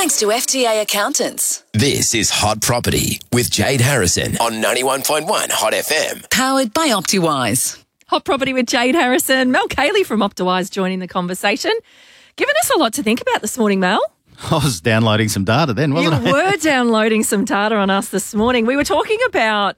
Thanks to FTA Accountants. This is Hot Property with Jade Harrison on 91.1 Hot FM. Powered by Optiwise. Hot Property with Jade Harrison. Mel Cayley from Optiwise joining the conversation. Giving us a lot to think about this morning, Mel. I was downloading some data then, wasn't I? You were downloading some data on us this morning. We were talking about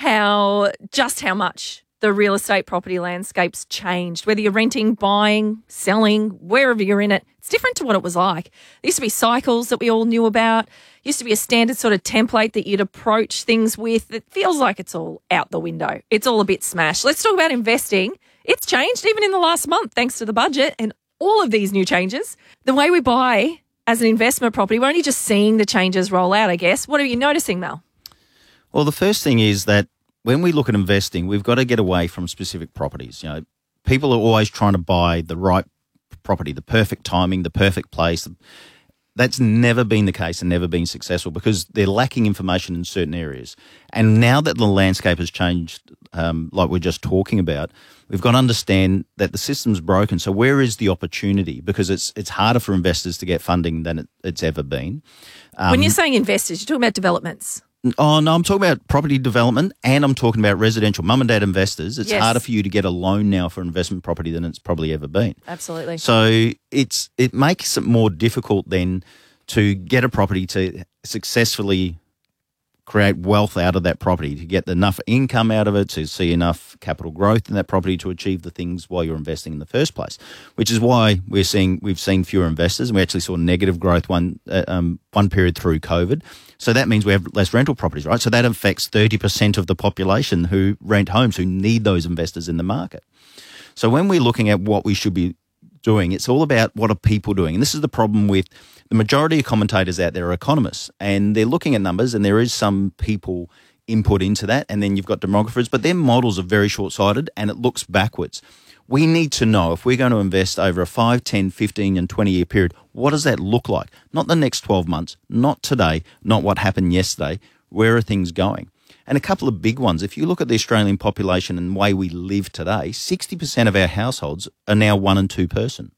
how much the real estate property landscape's changed. Whether you're renting, buying, selling, wherever you're in it, it's different to what it was like. There used to be cycles that we all knew about. Used to be a standard sort of template that you'd approach things with. It feels like it's all out the window. It's all a bit smashed. Let's talk about investing. It's changed even in the last month thanks to the budget and all of these new changes. The way we buy as an investment property, we're only just seeing the changes roll out, I guess. What are you noticing, Mel? Well, the first thing is that when we look at investing, we've got to get away from specific properties. You know, people are always trying to buy the right property, the perfect timing, the perfect place. That's never been the case and never been successful because they're lacking information in certain areas. And now that the landscape has changed, like we're just talking about, we've got to understand that the system's broken. So where is the opportunity? Because it's harder for investors to get funding than it's ever been. When you're saying investors, you're talking about developments. Oh, no, I'm talking about property development and I'm talking about residential mum and dad investors. It's harder for you to get a loan now for investment property than it's probably ever been. Absolutely. So it makes it more difficult then to get a property to successfully create wealth out of that property, to get enough income out of it, to see enough capital growth in that property to achieve the things while you're investing in the first place, which is why we've seen fewer investors, and we actually saw negative growth one period through COVID. So that means we have less rental properties, right? So that affects 30% of the population who rent homes, who need those investors in the market. So when we're looking at what we should be doing, it's all about what are people doing. And this is the problem with the majority of commentators out there are economists, and they're looking at numbers, and there is some people input into that, and then you've got demographers, but their models are very short-sighted and it looks backwards. We need to know if we're going to invest over a 5, 10, 15 and 20-year period, what does that look like? Not the next 12 months, not today, not what happened yesterday. Where are things going? And a couple of big ones. If you look at the Australian population and the way we live today, 60% of our households are now 1 and 2 person.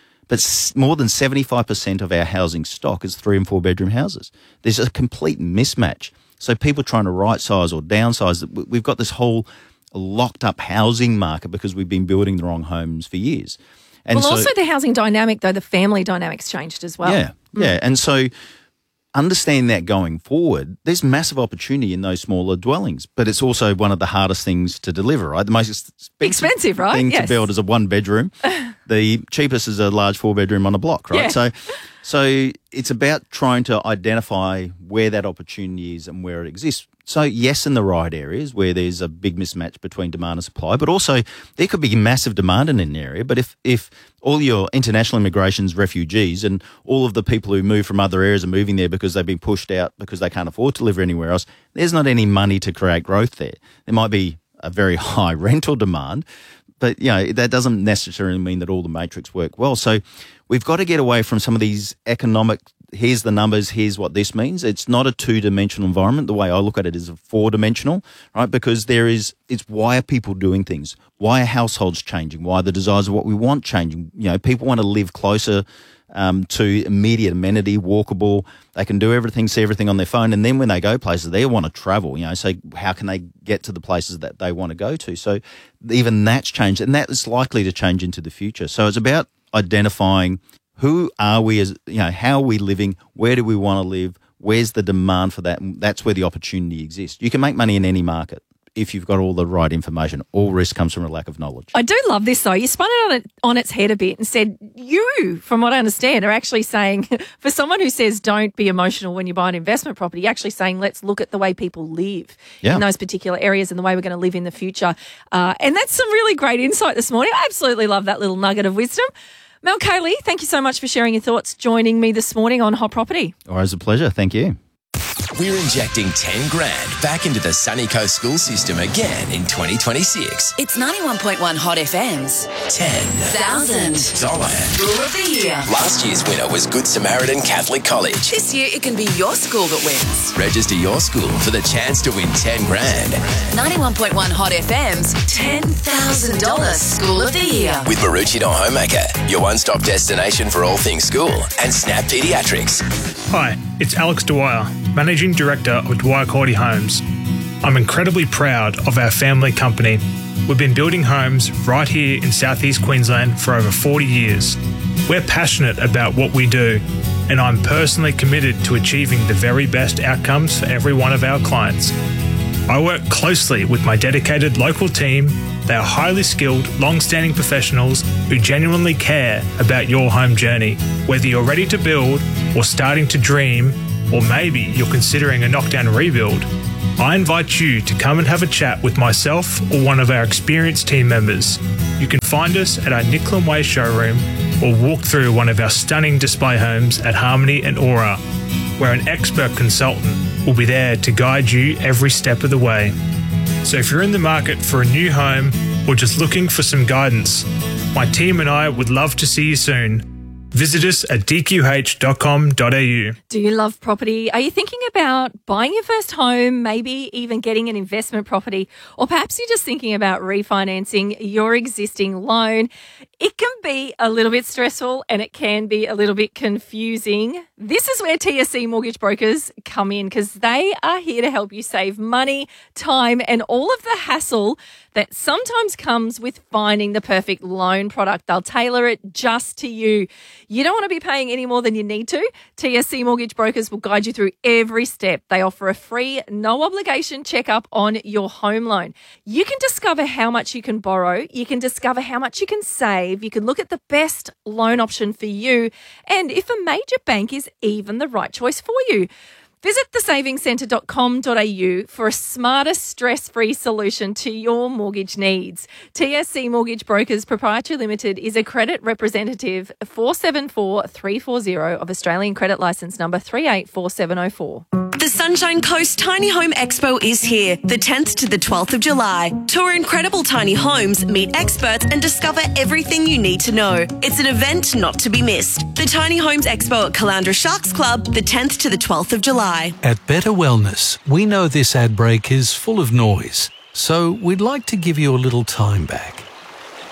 But more than 75% of our housing stock is 3 and 4 bedroom houses. There's a complete mismatch. So people trying to right size or downsize, we've got this whole locked up housing market because we've been building the wrong homes for years. And also the housing dynamic, though, the family dynamic's changed as well. Yeah. And so understand that going forward, there's massive opportunity in those smaller dwellings, but it's also one of the hardest things to deliver, right? The most expensive right? thing to build is a 1 bedroom. The cheapest is a large 4 bedroom on a block, right? Yeah. So it's about trying to identify where that opportunity is and where it exists. So yes, in the right areas where there's a big mismatch between demand and supply, but also there could be massive demand in an area. But if all your international immigration's refugees and all of the people who move from other areas are moving there because they've been pushed out because they can't afford to live anywhere else, there's not any money to create growth there. There might be a very high rental demand, but that doesn't necessarily mean that all the matrix work well. So we've got to get away from some of these economic, here's the numbers, here's what this means. It's not a 2-dimensional environment. The way I look at it is a 4-dimensional, right? Because it's why are people doing things? Why are households changing? Why are the desires of what we want changing? People want to live closer to immediate amenity, walkable. They can do everything, see everything on their phone. And then when they go places, they want to travel, so how can they get to the places that they want to go to? So even that's changed, and that is likely to change into the future. So it's about identifying who are we how are we living? Where do we want to live? Where's the demand for that? And that's where the opportunity exists. You can make money in any market if you've got all the right information. All risk comes from a lack of knowledge. I do love this, though. You spun it on its head a bit and said you, from what I understand, are actually saying, for someone who says don't be emotional when you buy an investment property, you're actually saying let's look at the way people live in those particular areas and the way we're going to live in the future. And that's some really great insight this morning. I absolutely love that little nugget of wisdom. Mel Cayley, thank you so much for sharing your thoughts, joining me this morning on Hot Property. Always a pleasure. Thank you. we're injecting 10 grand back into the Sunny Coast school system again in 2026. It's 91.1 Hot FM's $10,000 School of the Year. Last year's winner was Good Samaritan Catholic College. This year, it can be your school that wins. Register your school for the chance to win 10 grand. 91.1 Hot FM's $10,000 School of the Year. With Maroochydore Homemaker, your one-stop destination for all things school, and Snap Pediatrics. Hi, it's Alex Dwyer, Managing Director of Dwyer Cordy Homes. I'm incredibly proud of our family company. We've been building homes right here in southeast Queensland for over 40 years. We're passionate about what we do, and I'm personally committed to achieving the very best outcomes for every one of our clients. I work closely with my dedicated local team. They are highly skilled, long-standing professionals who genuinely care about your home journey. Whether you're ready to build or starting to dream, or maybe you're considering a knockdown rebuild, I invite you to come and have a chat with myself or one of our experienced team members. You can find us at our Nicklin Way showroom or walk through one of our stunning display homes at Harmony and Aura, where an expert consultant will be there to guide you every step of the way. So if you're in the market for a new home or just looking for some guidance, my team and I would love to see you soon. Visit us at dqh.com.au. Do you love property? Are you thinking about buying your first home, maybe even getting an investment property, or perhaps you're just thinking about refinancing your existing loan? It can be a little bit stressful and it can be a little bit confusing. This is where TSC Mortgage Brokers come in, because they are here to help you save money, time, and all of the hassle that sometimes comes with finding the perfect loan product. They'll tailor it just to you. You don't want to be paying any more than you need to. TSC Mortgage Brokers will guide you through every step. They offer a free, no obligation checkup on your home loan. You can discover how much you can borrow. You can discover how much you can save. You can look at the best loan option for you, and if a major bank is even the right choice for you. Visit thesavingcentre.com.au for a smarter, stress-free solution to your mortgage needs. TSC Mortgage Brokers Proprietary Limited is a credit representative 474340 of Australian Credit Licence number 384704. The Sunshine Coast Tiny Home Expo is here, the 10th to the 12th of July. Tour incredible tiny homes, meet experts and discover everything you need to know. It's an event not to be missed. The Tiny Homes Expo at Caloundra Sharks Club, the 10th to the 12th of July. At Better Wellness, we know this ad break is full of noise, so we'd like to give you a little time back.